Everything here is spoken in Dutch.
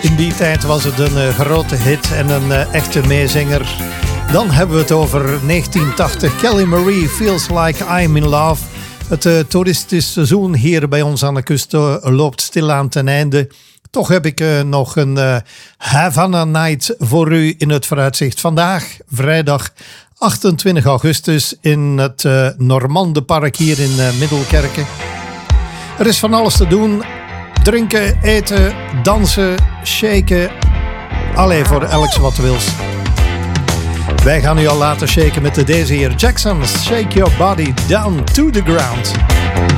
In die tijd was het een grote hit en een echte meezinger. Dan hebben we het over 1980. Kelly Marie, Feels Like I'm in Love. Het toeristisch seizoen hier bij ons aan de kust loopt stilaan ten einde. Toch heb ik nog een Havana Night voor u in het vooruitzicht. Vandaag, vrijdag 28 augustus in het Normandenpark hier in Middelkerken. Er is van alles te doen. Drinken, eten, dansen, shaken. Allee, voor elk wat wils. Wij gaan u al laten shaken met deze heer Jackson's Shake Your Body Down to the Ground.